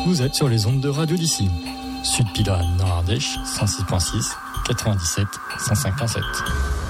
Vous êtes sur les ondes de radio d'ici. Sud Pila, Nord Ardèche, 106.6, 97, 105.7.